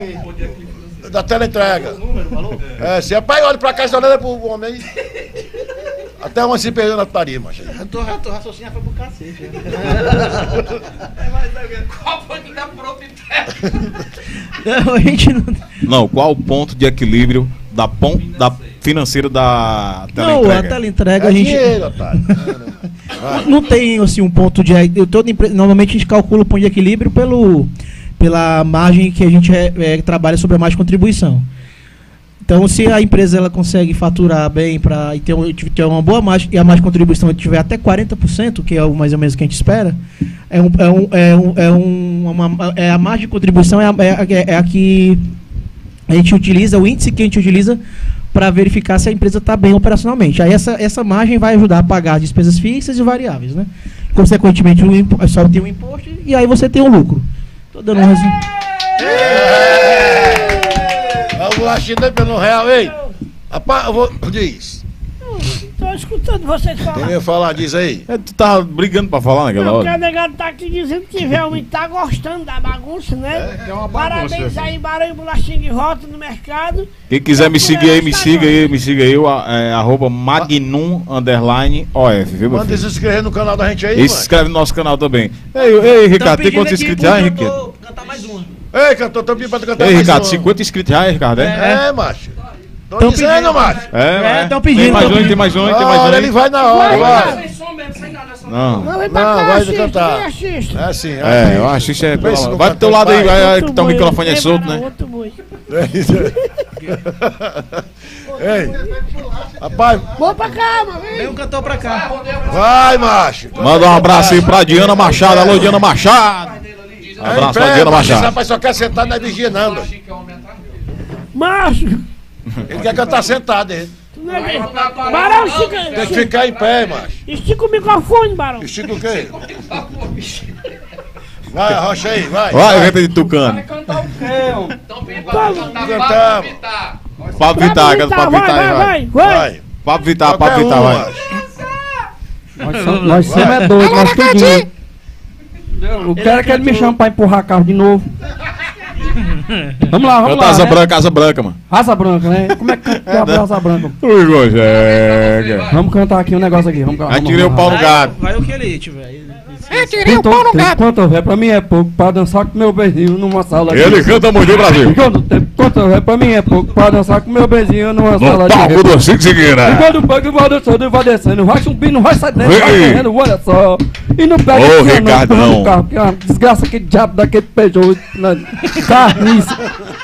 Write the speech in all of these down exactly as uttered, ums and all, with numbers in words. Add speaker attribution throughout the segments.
Speaker 1: Da teleentrega. É, se é pai, olha pra cá e olha pro homem aí. Até uma se perdeu na putaria, macho.
Speaker 2: Eu tô, eu tô raciocinando, foi pro cacete.
Speaker 3: Qual foi que tá pronto
Speaker 2: Não, a gente não.
Speaker 4: Não, qual o ponto de equilíbrio da, pon, da financeira da
Speaker 2: Não,
Speaker 4: teleentrega?
Speaker 2: a teleentrega
Speaker 1: É
Speaker 2: a gente.
Speaker 1: dinheiro, otário.
Speaker 2: Não tem assim um ponto de. Eu, toda empre... Normalmente a gente calcula o ponto de equilíbrio pelo, pela margem que a gente é, é, trabalha sobre a margem de contribuição. Então, se a empresa ela consegue faturar bem pra, e ter, um, ter uma boa margem, e a margem de contribuição tiver até quarenta por cento, que é o mais ou menos que a gente espera, é, um, é, um, é, um, é, um, uma, é a margem de contribuição é a, é, é a que a gente utiliza, o índice que a gente utiliza para verificar se a empresa está bem operacionalmente. Aí essa, essa margem vai ajudar a pagar as despesas fixas e variáveis, né? Consequentemente, o impo, só tem um imposto e aí você tem um lucro. Estou dando um resumo.
Speaker 1: Vamos lá, China, pelo real, ei. Rapaz, eu vou. Diz.
Speaker 5: Tô escutando vocês
Speaker 1: Quem
Speaker 5: falar.
Speaker 1: ia falar? Diz aí.
Speaker 4: É, tu tava brigando pra falar naquela
Speaker 5: Não, porque o
Speaker 4: hora.
Speaker 5: negado tá aqui dizendo que realmente tá gostando da bagunça, né?
Speaker 6: É, é uma bagunça.
Speaker 5: Parabéns aí, Barão Bolachinha de Rota no mercado.
Speaker 4: Quem quiser me seguir aí, me siga aí, me siga aí, o, é, arroba magnum underline of, viu, meu
Speaker 1: Manda se
Speaker 4: filho?
Speaker 1: inscrever no canal da gente aí,
Speaker 4: E se inscreve no nosso canal também. Ei, ei, Ricardo, tem quantos inscritos já, Ricardo?
Speaker 2: Vou cantar mais uma.
Speaker 1: mano. Ei, cantor, tô pedindo pra tu cantar
Speaker 4: Ei,
Speaker 1: mais
Speaker 4: Ricardo,
Speaker 1: uma.
Speaker 4: cinquenta inscritos já, Ricardo, é?
Speaker 1: É, macho. Tô
Speaker 2: Tão
Speaker 1: dizendo,
Speaker 2: pedindo.
Speaker 1: macho.
Speaker 4: É,
Speaker 2: É, tão pedindo,
Speaker 4: Tem mais
Speaker 2: tão
Speaker 4: um, tem
Speaker 2: pedindo.
Speaker 4: mais um, tem mais
Speaker 1: Olha,
Speaker 4: um.
Speaker 1: ele vai na hora, vai.
Speaker 3: Sem som mesmo, sem nada, só
Speaker 4: Não.
Speaker 5: Não, vem pra
Speaker 1: Não,
Speaker 5: cá,
Speaker 1: vai
Speaker 5: assista,
Speaker 1: cantar.
Speaker 5: vem, assista.
Speaker 1: É assim,
Speaker 4: É, eu acho que isso é.
Speaker 1: Vê se não
Speaker 4: Vai pro teu lado aí, vai,
Speaker 5: Outro
Speaker 4: que teu
Speaker 5: boi,
Speaker 4: microfone é
Speaker 5: ei,
Speaker 4: solto,
Speaker 5: Barão,
Speaker 4: né?
Speaker 5: outro boi.
Speaker 1: Ei, rapaz,
Speaker 5: Vou pra cá, mano.
Speaker 2: Vem um cantor pra cá.
Speaker 1: vai, macho.
Speaker 4: Manda um abraço aí pra Diana Machado. Alô, Diana Machado. Um abraço pra Diana
Speaker 1: Esse
Speaker 4: Machado.
Speaker 1: rapaz só quer sentar na vigia, não, mano.
Speaker 5: Macho.
Speaker 1: Ele quer cantar sentado, hein?
Speaker 5: Tu não é bem. Barão, estica,
Speaker 1: Tem que ficar em pé, macho.
Speaker 5: estica o microfone, Barão.
Speaker 1: Estica o quê? Vai, arrocha aí, vai.
Speaker 4: Vai, venta de Tucano.
Speaker 3: Então vem pra cantar
Speaker 1: Cantamos.
Speaker 3: Pablo Vittar.
Speaker 4: Pablo Vittar, canta Pablo
Speaker 5: vai,
Speaker 4: Vittar aí,
Speaker 5: vai,
Speaker 4: vai.
Speaker 5: vai, vai.
Speaker 1: Vai.
Speaker 4: Pablo Vittar,
Speaker 1: Qualquer
Speaker 4: Pablo Vittar,
Speaker 1: um,
Speaker 4: vai.
Speaker 1: macho.
Speaker 7: Nós somos, nós somos é doido, nós tudinho. Eu quero que ele me chame pra empurrar carro de novo. Vamos lá, vamos
Speaker 4: Canta
Speaker 7: lá.
Speaker 4: Asa
Speaker 7: né?
Speaker 4: Branca, Asa Branca, mano.
Speaker 7: Asa branca, né? Como é que canta asa branca?
Speaker 4: Ui, Gojega.
Speaker 7: Vamos cantar aqui um negócio aqui. Vamos,
Speaker 4: Aí
Speaker 7: vamos,
Speaker 4: tirei o
Speaker 7: vamos.
Speaker 4: pau no gato.
Speaker 2: Vai o que ele tiver.
Speaker 7: Quanto tempo, quanto é pra mim é pouco pra dançar com meu beijinho numa sala de
Speaker 4: Ele canta muito Brasil.
Speaker 7: Quanto tempo, quanto é pra mim é pouco pra dançar com meu beijinho numa sala
Speaker 4: No
Speaker 7: de
Speaker 4: palco do Cinco
Speaker 7: E
Speaker 4: Seguina.
Speaker 7: quando o bug vai descendo, vai descendo, vai subindo, vai saindo, vai
Speaker 4: Vem.
Speaker 7: correndo, olha só. E não pega
Speaker 4: Ô,
Speaker 7: esse ano,
Speaker 4: Ricardão.
Speaker 7: empurrando o carro, que é uma desgraça, aquele diabo daquele Peugeot na carniça.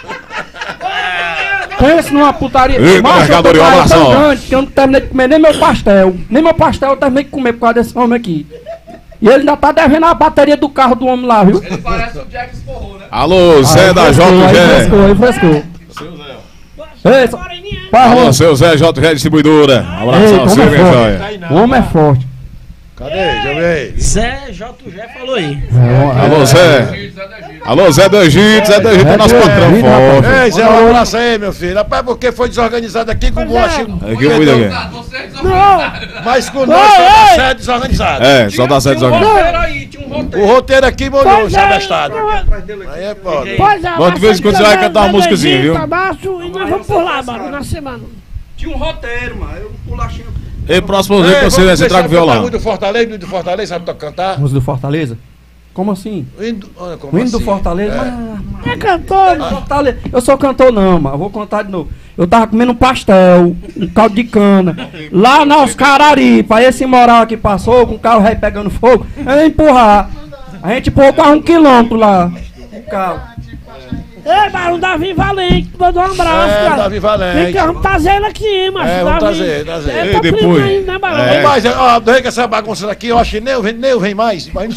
Speaker 7: Pensa numa putaria.
Speaker 4: Eita,
Speaker 7: Macho, eu tô
Speaker 4: mercadoria, um
Speaker 7: tão
Speaker 4: abração.
Speaker 7: grande que eu não terminei de comer nem meu pastel. Nem meu pastel eu terminei de comer por causa desse homem aqui. E ele ainda tá devendo a bateria do carro do homem lá, viu?
Speaker 3: Ele parece o Jack Sporro, né?
Speaker 4: Alô, Zé
Speaker 7: Aí
Speaker 4: da
Speaker 7: frescou,
Speaker 4: J
Speaker 7: aí
Speaker 4: G.
Speaker 7: frescou, aí frescou. Ei, só- Parrão.
Speaker 4: Alô, seu Zé J G Distribuidora.
Speaker 7: Ei,
Speaker 4: Abração,
Speaker 7: como
Speaker 4: você,
Speaker 7: é
Speaker 4: minha
Speaker 7: forte.
Speaker 4: joia.
Speaker 7: O homem é forte.
Speaker 1: Cadê? Deixa eu ver.
Speaker 2: Zé J G falou aí.
Speaker 4: Alô, Zé. Alô, Zé do Egito. Zé do Egito é nosso
Speaker 7: Zé do
Speaker 4: patrão
Speaker 7: Egito, rapaz.
Speaker 4: forte.
Speaker 1: Ei, Zé, um abraço aí, meu filho. Rapaz, porque foi desorganizado aqui com o bolachinho.
Speaker 4: Aqui eu cuido aqui.
Speaker 3: Você é
Speaker 5: Não,
Speaker 1: Mas com nós só dá certo desorganizado.
Speaker 4: É, só dá certo desorganizado.
Speaker 3: aí, tinha um roteiro.
Speaker 1: O roteiro aqui molhou,
Speaker 5: pois
Speaker 1: já
Speaker 5: é,
Speaker 1: abestado.
Speaker 5: não,
Speaker 1: Aí é foda.
Speaker 5: pois é,
Speaker 4: Bom, de vez em quando você vai cantar uma musicazinha, viu?
Speaker 5: Tabaço, e nós vamos por lá, Barão, na semana.
Speaker 6: Tinha um roteiro, mano. Eu bolachinho.
Speaker 4: E próximo vez que você vai, você traga o violão.
Speaker 1: Muito do Fortaleza, muito do Fortaleza, sabe tocar, cantar?
Speaker 7: Música do Fortaleza? Como assim?
Speaker 1: O hino, olha como
Speaker 7: O hino do
Speaker 1: assim?
Speaker 7: Fortaleza?
Speaker 1: É.
Speaker 7: Mas-
Speaker 5: É cantor,
Speaker 7: mas- Fortaleza. Eu sou cantor não, mas eu vou contar de novo. Eu tava comendo um pastel, um caldo de cana, lá na Oscararipa. Aí esse moral aqui passou, com o carro rei pegando fogo, eu ia empurrar. A gente empurrou quase um quilômetro lá. O carro.
Speaker 5: Ei, Barão, Davi Valente, mandou um abraço,
Speaker 1: É,
Speaker 5: cara.
Speaker 1: Davi Valente.
Speaker 5: Vem cá, vamos trazer ele aqui, macho.
Speaker 1: É, vamos
Speaker 5: Davi.
Speaker 1: trazer, trazer.
Speaker 5: É,
Speaker 4: E
Speaker 5: tá
Speaker 4: depois?
Speaker 5: primo aí, né, Barão?
Speaker 4: É.
Speaker 1: Mas, ó, daí que essa bagunça daqui, eu acho que nem eu vem, nem eu vem mais. Mas...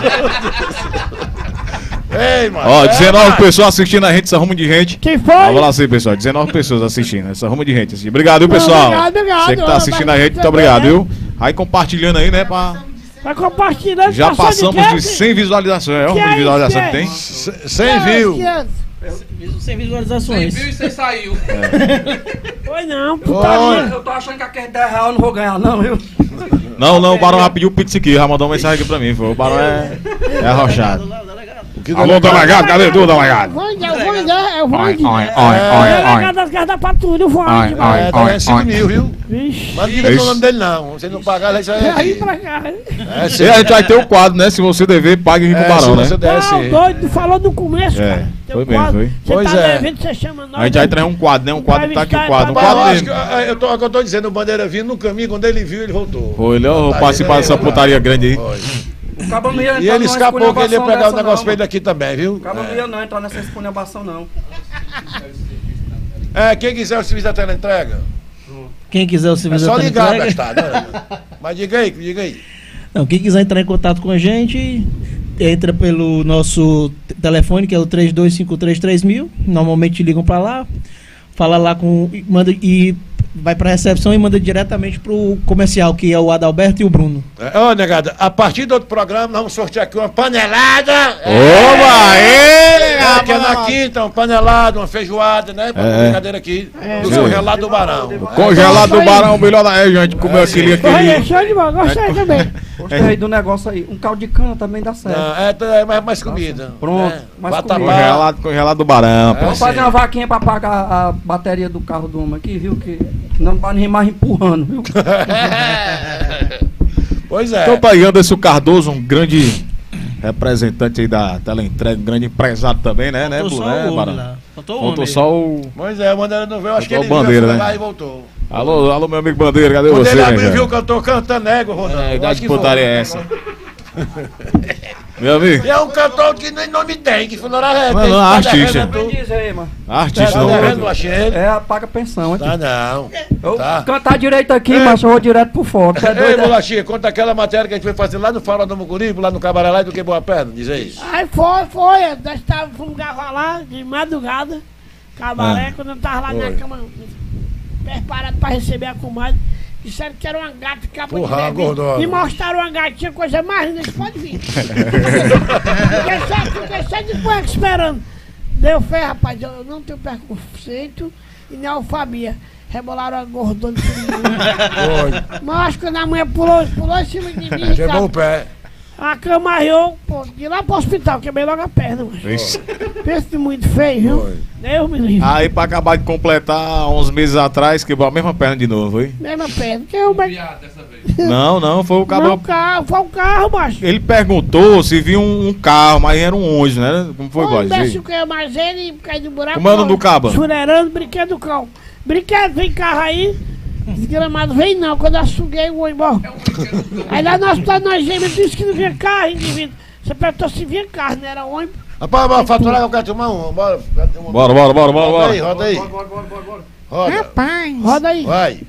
Speaker 1: Ei, mano.
Speaker 4: Ó,
Speaker 1: é,
Speaker 4: dezenove
Speaker 1: mano.
Speaker 4: pessoas assistindo a gente, essa rumo de gente.
Speaker 5: Quem foi?
Speaker 4: Vamos lá sim, pessoal. dezenove pessoas assistindo, essa rumo de gente. Assim. Obrigado, viu, pessoal?
Speaker 5: obrigado, obrigado.
Speaker 4: Você que tá assistindo a gente, muito
Speaker 5: Vai-
Speaker 4: obrigado, viu? Aí compartilhando aí, né, pra...
Speaker 5: Vai compartilhando.
Speaker 4: Já
Speaker 5: passando
Speaker 4: passamos de
Speaker 5: quê?
Speaker 4: cem visualizações. É o
Speaker 5: Que
Speaker 4: número de
Speaker 5: é
Speaker 4: visualização
Speaker 5: isso,
Speaker 4: que tem?
Speaker 1: C- Cem views.
Speaker 5: quinhentos.
Speaker 2: Sem visualizações.
Speaker 3: Você viu e você saiu.
Speaker 5: Foi não, putaria.
Speaker 1: Olha.
Speaker 7: Eu tô achando que aquele dez reais eu não vou ganhar não, viu?
Speaker 4: Não, não, o Barão já pediu pizza aqui, já mandou uma mensagem aqui pra mim. Foi. O Barão é, é arrochado.
Speaker 1: O Que
Speaker 4: Alô, delegado, cadê tu, delegado?
Speaker 5: Voide, é o Voide, é o
Speaker 4: Oi,
Speaker 5: Voide.
Speaker 4: oi, oi,
Speaker 5: É
Speaker 4: oi,
Speaker 5: o delegado
Speaker 4: oi.
Speaker 5: das casas da patrulha, o Voide.
Speaker 4: Ai, ai.
Speaker 1: É, tá ganhando cinco mil, viu?
Speaker 5: Vixe.
Speaker 1: Mas não diga o nome dele, não. Se não pagar, isso aí é.
Speaker 5: Aí pra cá.
Speaker 1: É, sim.
Speaker 4: E a gente vai ter o quadro, né? Se você dever, pague Rico
Speaker 1: É,
Speaker 4: Barão,
Speaker 1: se
Speaker 4: né?
Speaker 1: você desse.
Speaker 5: Não, doido, falou no começo,
Speaker 4: É,
Speaker 5: cara. Teu
Speaker 4: foi mesmo,
Speaker 5: quadro,
Speaker 4: foi.
Speaker 5: Você
Speaker 1: Pois
Speaker 5: tá
Speaker 1: é.
Speaker 5: devendo, você chama nós.
Speaker 4: A gente vai trazer um quadro, né? Um quadro tá aqui o quadro. Um
Speaker 1: Mas eu
Speaker 4: quadro
Speaker 1: acho que,
Speaker 4: dele.
Speaker 1: ah, eu tô, eu tô dizendo, o Bandeira vindo no caminho, quando ele viu, ele voltou.
Speaker 4: Foi, ele ó,
Speaker 1: Tá,
Speaker 4: participar
Speaker 1: ele-
Speaker 4: dessa putaria grande aí.
Speaker 1: Foi.
Speaker 7: O cabo não ia entrar
Speaker 1: E ele
Speaker 7: numa
Speaker 1: escapou que ele ia
Speaker 7: esculhambação
Speaker 1: pegar o
Speaker 7: dessa,
Speaker 1: negócio
Speaker 7: não,
Speaker 1: pra ele
Speaker 7: mano.
Speaker 1: aqui também, viu?
Speaker 7: O cabo não ia não entrar nessa esculhambação, não.
Speaker 1: É, quem quiser o serviço da teleentrega,
Speaker 2: Quem quiser o
Speaker 1: é
Speaker 2: serviço
Speaker 1: só
Speaker 2: da
Speaker 1: ligar,
Speaker 2: teleentrega-
Speaker 1: bastar, né? Mas diga aí, diga aí.
Speaker 2: Não, quem quiser entrar em contato com a gente, entra pelo nosso t- telefone, que é o três dois cinco três três mil. Normalmente ligam pra lá, fala lá com. e Manda, e vai pra recepção e manda diretamente pro comercial, que é o Adalberto e o Bruno.
Speaker 1: É, Ô, negada, a partir do outro programa, nós vamos sortear aqui uma panelada.
Speaker 4: Oba,
Speaker 1: É,
Speaker 4: ê!
Speaker 1: que é na quinta, uma panelada, uma feijoada, né? Pra
Speaker 4: É.
Speaker 1: brincadeira aqui. Do
Speaker 4: Sim.
Speaker 1: congelado do Barão.
Speaker 4: Congelado do Barão, o melhor da região. A gente comeu aquele
Speaker 5: Olha,
Speaker 4: aqui.
Speaker 5: show de bola, gostei também.
Speaker 7: Gostei aí do negócio aí. Um caldo de cana também dá certo.
Speaker 1: Não, é, é mais, mais comida.
Speaker 7: Pronto,
Speaker 1: né?
Speaker 7: mais
Speaker 1: Vatapá.
Speaker 7: comida.
Speaker 4: Congelado, congelado do Barão, pô.
Speaker 7: Vamos fazer uma vaquinha pra pagar a bateria do carro do homem aqui, viu? Que não vai nem mais empurrando, viu?
Speaker 1: Pois é.
Speaker 4: Então tá aí Anderson Cardoso, um grande representante aí da teleentrega, um grande empresário também, né, né,
Speaker 2: Faltou
Speaker 4: Blu,
Speaker 2: só
Speaker 4: né,
Speaker 2: o homem
Speaker 4: Barão?
Speaker 2: lá. Faltou o
Speaker 4: Faltou
Speaker 2: homem.
Speaker 4: só o...
Speaker 1: Pois é, o Bandeira não veio, acho que
Speaker 4: Faltou
Speaker 1: ele
Speaker 4: a bandeira,
Speaker 1: viu, foi
Speaker 4: né?
Speaker 1: lá e voltou.
Speaker 4: Alô, alô, meu amigo Bandeira, cadê
Speaker 1: Quando
Speaker 4: você,
Speaker 1: ele
Speaker 4: né,
Speaker 1: abriu,
Speaker 4: cara?
Speaker 1: viu que eu tô cantando ego, Rodão.
Speaker 4: É,
Speaker 1: Eu
Speaker 4: idade
Speaker 1: acho
Speaker 4: de
Speaker 1: que
Speaker 4: putaria
Speaker 1: foi.
Speaker 4: é essa? Meu amigo,
Speaker 1: E é um cantor que nem nome tem, que foi na hora
Speaker 4: Não, não, artista.
Speaker 7: Me diz aí, mano.
Speaker 4: artista
Speaker 1: Tá
Speaker 4: não,
Speaker 1: devendo, achei ele.
Speaker 7: É, paga pensão aqui.
Speaker 1: Tá não.
Speaker 7: Eu
Speaker 1: Tá.
Speaker 7: cantar direito aqui,
Speaker 1: É.
Speaker 7: mas eu vou direto pro foco. Tá
Speaker 1: Ei,
Speaker 7: doido? é?
Speaker 1: Bolachinha, conta aquela matéria que a gente foi fazer lá no Fala do Mucuripe, lá no Cabaré lá e do que Boa Perna, diz aí.
Speaker 5: Aí foi, foi. Nós estávamos, fomos gravar lá de madrugada, cabaré,
Speaker 4: Ah.
Speaker 5: quando eu tava lá
Speaker 1: Foi.
Speaker 5: na cama, preparado pra receber a comadre. Disseram que era uma gata que acabou
Speaker 1: Porra,
Speaker 5: de beber.
Speaker 1: gordona.
Speaker 5: Me mostraram uma gatinha, coisa mais linda, pode vir. Fiquei só, fiquei só de cueca esperando. Deu fé, rapaz, eu não tenho preconceito e nem alfabia. Rebolaram a gordona de
Speaker 1: Foi.
Speaker 5: Mas acho que quando a mulher pulou, pulou em cima de mim,
Speaker 1: Quebrou
Speaker 5: Ricardo,
Speaker 1: o pé.
Speaker 5: a cama arriou, pô, de lá pro hospital, quebrei logo a perna, mano.
Speaker 4: Vixe.
Speaker 5: Pensa de muito feio, viu?
Speaker 1: Foi.
Speaker 5: Deus me livre.
Speaker 4: Aí pra acabar de completar, uns meses atrás, quebrou a mesma perna de novo, foi?
Speaker 5: Mesma perna. Que eu, mas...
Speaker 3: Viado dessa vez.
Speaker 4: Não, não, foi o
Speaker 5: Não,
Speaker 4: cabo...
Speaker 5: o carro, foi o carro, macho.
Speaker 4: Ele perguntou se viu um, um carro, mas era um ônibus, né? Como foi,
Speaker 5: O
Speaker 4: Góis?
Speaker 5: imbecil que é mais ele e caiu do buraco.
Speaker 4: Como é o nome do caba?
Speaker 5: Churerando, brinquedo do cão. Brinquedo, vem carro aí. Desgramado, vem não. Quando eu suguei, eu vou embora. Aí lá no hospital, nós gêmeos, disse que não vinha carro, indivíduo. Você perguntou se vinha carro, não era ônibus.
Speaker 1: Rapaz, bora faturar que eu quero tomar um. Bora.
Speaker 4: Bora, bora, bora, bora,
Speaker 1: Roda aí,
Speaker 4: bora.
Speaker 1: roda aí. Roda.
Speaker 5: Roda aí.
Speaker 1: Vai.